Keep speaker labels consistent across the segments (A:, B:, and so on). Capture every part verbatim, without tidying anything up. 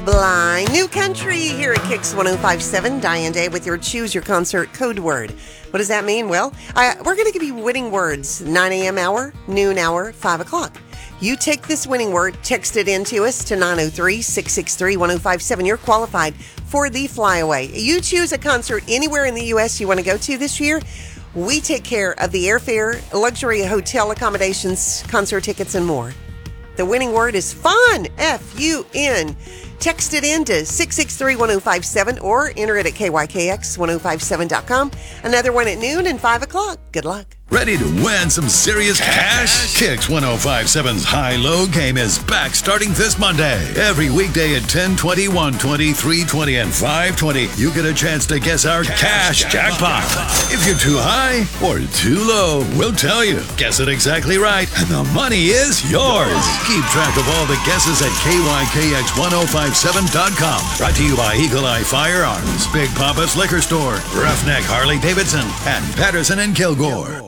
A: Blind New Country here at Kicks one oh five point seven. Diane Day with your Choose Your Concert code word. What does that mean? Well, I, we're going to give you winning words. nine a.m. hour, noon hour, five o'clock. You take this winning word, text it in to us to nine oh three, six six three, one oh five seven. You're qualified for the flyaway. You choose a concert anywhere in the U S you want to go to this year. We take care of the airfare, luxury hotel accommodations, concert tickets, and more. The winning word is fun, F U N. Text it in to six six three, one oh five seven or enter it at K Y K X ten fifty-seven dot com. Another one at noon and five o'clock. Good luck.
B: Ready to win some serious cash? Kicks ten fifty-seven's High-Low game is back starting this Monday. Every weekday at ten twenty, one twenty, three twenty, and five twenty, you get a chance to guess our cash, cash jackpot. jackpot. If you're too high or too low, we'll tell you. Guess it exactly right, and the money is yours. Keep track of all the guesses at K Y K X ten fifty-seven dot com. Brought to you by Eagle Eye Firearms, Big Papa's Liquor Store, Roughneck Harley Davidson, and Patterson and Kilgore.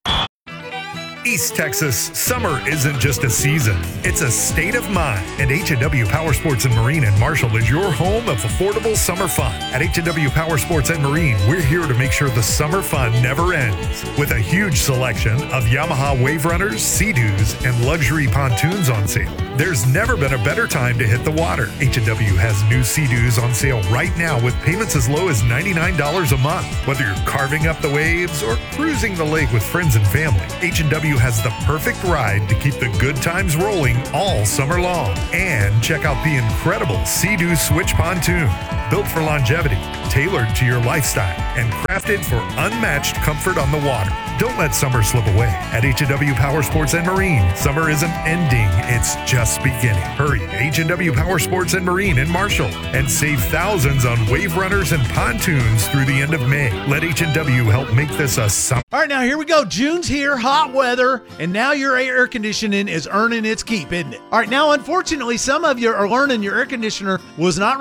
C: East Texas, summer isn't just a season, it's a state of mind. And H and W Power Sports and Marine in Marshall is your home of affordable summer fun. At H and W Power Sports and Marine, we're here to make sure the summer fun never ends. With a huge selection of Yamaha Wave Runners, Sea-Doos, and luxury pontoons on sale. There's never been a better time to hit the water. H and W has new Sea-Doos on sale right now with payments as low as ninety-nine dollars a month. Whether you're carving up the waves or cruising the lake with friends and family, H and W has the perfect ride to keep the good times rolling all summer long. And check out the incredible Sea-Doo Switch Pontoon. Built for longevity, tailored to your lifestyle, and crafted for unmatched comfort on the water. Don't let summer slip away. At H and W Power Sports and Marine, summer isn't ending, it's just beginning. Hurry to H and W Power Sports and Marine in Marshall and save thousands on wave runners and pontoons through the end of May. Let H and W help make this a summer.
D: All right, now here we go. June's here, hot weather, and now your air conditioning is earning its keep, isn't it? All right, now unfortunately, some of you are learning your air conditioner was not